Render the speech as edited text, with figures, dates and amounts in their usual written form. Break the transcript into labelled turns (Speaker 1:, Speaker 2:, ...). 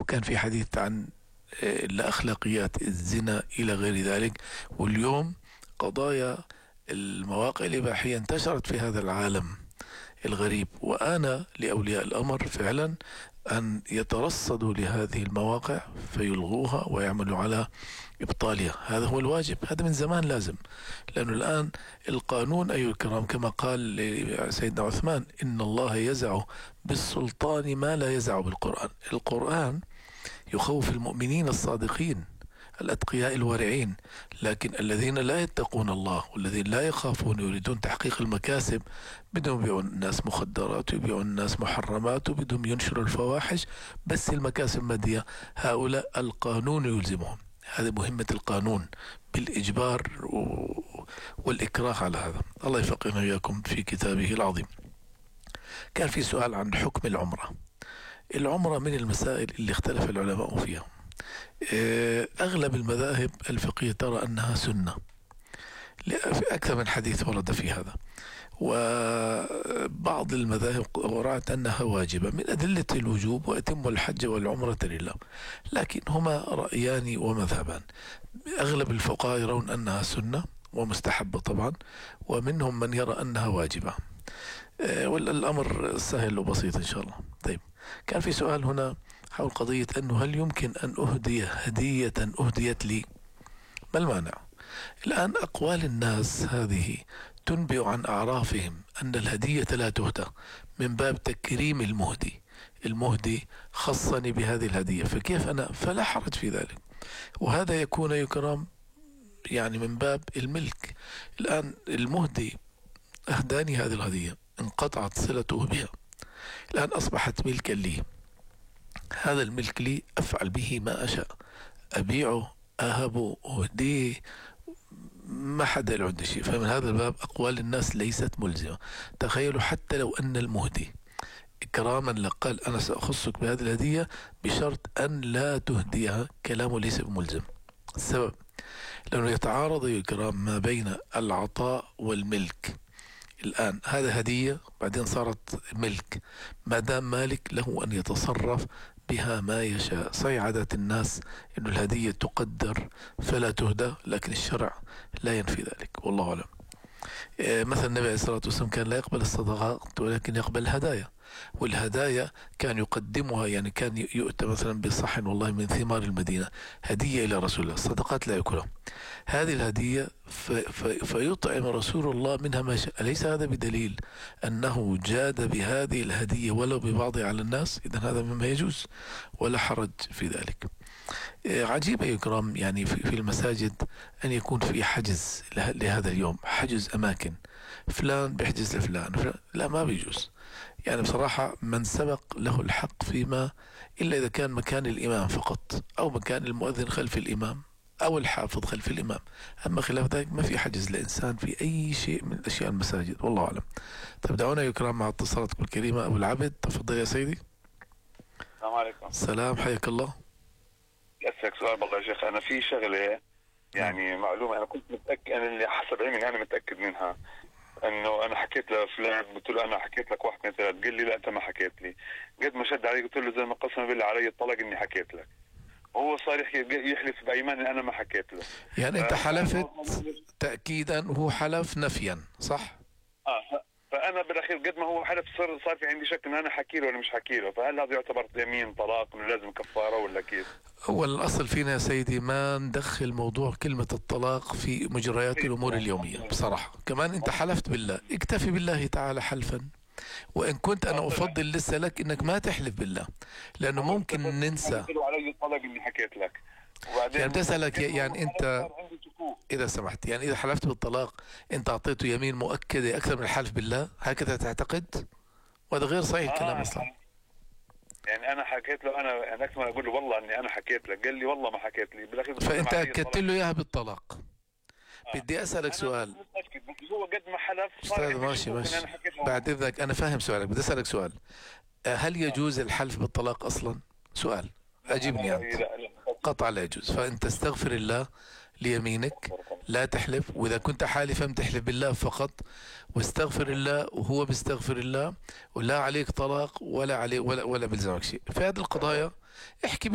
Speaker 1: وكان في حديث عن الأخلاقيات، الزنا إلى غير ذلك. واليوم قضايا المواقع الإباحية انتشرت في هذا العالم الغريب، وأنا لأولياء الأمر فعلا أن يترصدوا لهذه المواقع فيلغوها ويعملوا على إبطالها. هذا هو الواجب، هذا من زمان لازم. لأنه الآن القانون أيها الكرام كما قال سيدنا عثمان: إن الله يزع بالسلطان ما لا يزع بالقرآن. القرآن يخوف المؤمنين الصادقين الأتقياء الورعين، لكن الذين لا يتقون الله والذين لا يخافون يريدون تحقيق المكاسب، بدهم يبيعوا الناس مخدرات ويبيعوا الناس محرمات وبدهم ينشروا الفواحش، بس المكاسب مادية. هؤلاء القانون يلزمهم، هذه مهمة القانون بالإجبار والإكراه على هذا. الله يفقهنا وإياكم في كتابه العظيم. كان في سؤال عن حكم العمرة. العمرة من المسائل اللي اختلف العلماء فيها. أغلب المذاهب الفقهية ترى أنها سنة، في أكثر من حديث ورد في هذا، وبعض المذاهب رأت أنها واجبة من أدلة الوجوب: وأتم الحج والعمرة لله. لكن هما رأيان ومذهبان. أغلب الفقهاء يرون أنها سنة ومستحبة طبعا، ومنهم من يرى أنها واجبة. والأمر سهل وبسيط إن شاء الله. طيب، كان في سؤال هنا حول قضية أنه هل يمكن أن أهدي هدية أهديت لي؟ ما المانع؟ الآن أقوال الناس هذه تنبئ عن أعرافهم أن الهدية لا تهدى من باب تكريم المهدي. المهدي خصني بهذه الهدية، فكيف أنا؟ فلا حرج في ذلك. وهذا يكون يكرم يعني من باب الملك. الآن المهدي أهداني هذه الهدية، انقطعت صلته بها، الآن أصبحت ملكا لي. هذا الملك لي، أفعل به ما أشاء، أبيعه، أهبه، أهديه، ما حدا له عنده شيء. فمن هذا الباب أقوال الناس ليست ملزمة. تخيلوا حتى لو أن المهدي إكراما لك قال: أنا سأخصك بهذه الهدية بشرط أن لا تهديها، كلامه ليس بملزم. السبب لأنه يتعارض الكرام ما بين العطاء والملك. الآن هذا هدية بعدين صارت ملك، ما دام مالك له أن يتصرف بها ما يشاء. صحيح عادة الناس أن الهدية تقدر فلا تهدى، لكن الشرع لا ينفي ذلك، والله أعلم. مثلا النبي عليه الصلاة والسلام كان لا يقبل الصدقات ولكن يقبل الهدايا، والهدايا كان يقدمها، يعني كان يؤتى مثلا بصحن والله من ثمار المدينة هدية إلى رسول الله، الصدقات لا يأكلها. هذه الهدية فيطعم رسول الله منها ما شاء. أليس هذا بدليل أنه جاد بهذه الهدية ولو ببعضها على الناس؟ إذن هذا مما يجوز ولا حرج في ذلك. عجيب يا إكرام، يعني في المساجد أن يكون في حجز لهذا اليوم، حجز أماكن، فلان بيحجز لفلان، لا، ما بيجوز. يعني بصراحة من سبق له الحق فيما، إلا إذا كان مكان الإمام فقط، أو مكان المؤذن خلف الإمام، أو الحافظ خلف الإمام. أما خلاف ذلك ما في حجز لإنسان في أي شيء من أشياء المساجد، والله أعلم. طيب، دعونا يا إكرام مع اتصالاتكم الكريمة. أبو العبد، تفضل يا سيدي.
Speaker 2: السلام عليكم.
Speaker 1: سلام، حياك الله.
Speaker 2: أسألك سؤال بالله يا شيخ. أنا في شغلة يعني معلومة أنا كنت متأكد، أنا اللي حسب علمي أنا متأكد منها، إنه أنا حكيت لفلان، قلت له أنا حكيت لك واحد اثنين ثلاث، قال لي لا أنت ما حكيت لي. قد ما شد علي قلت له زي ما قسم بالله علي الطلاق إني حكيت لك، وهو صار يحلف بأيمان إن أنا ما حكيت له.
Speaker 1: يعني أنت حلفت تأكيدا وهو حلف نفيا، صح؟
Speaker 2: فأنا بالأخير قد ما هو حلف صار في عندي شك إن أنا حكي له ولا مش حكي له. فهل هذا يعتبر يمين طلاق إنه لازم كفارة ولا كيف؟
Speaker 1: هو الأصل فينا يا سيدي ما ندخل موضوع كلمة الطلاق في مجريات الأمور اليومية بصراحة. كمان أنت حلفت بالله، اكتفي بالله تعالى حلفا. وإن كنت أنا أفضل لسه لك إنك ما تحلف بالله، لأنه ممكن ننسى.
Speaker 2: علي الطلاق إني حكيت لك،
Speaker 1: يعني بتسألك يعني أنت إذا سمحت، يعني إذا حلفت بالطلاق أنت أعطيته يمين مؤكدة أكثر من الحلف بالله، هكذا تعتقد؟ وهذا غير صحيح الكلام أصلا.
Speaker 2: يعني أنا حكيت له، أنا أكثر ما أقول له والله إني أنا حكيت لك، قال لي والله ما حكيت لي. بالأخير
Speaker 1: فأنت أكدت له إياها بالطلاق. بدي أسألك سؤال.
Speaker 2: هو قد ما حلف
Speaker 1: أستاذ ماشي بعد إذنك، أنا فاهم سؤالك، بدي أسألك سؤال. هل يجوز الحلف بالطلاق أصلا؟ سؤال، أجيبني أنت. قطع لا يجوز. فأنت استغفر الله ليمينك، لا تحلف، وإذا كنت حالفا تحلف بالله فقط، واستغفر الله وهو بيستغفر الله، ولا عليك طلاق ولا عليه ولا بلزمك شيء في هذه القضايا. احكي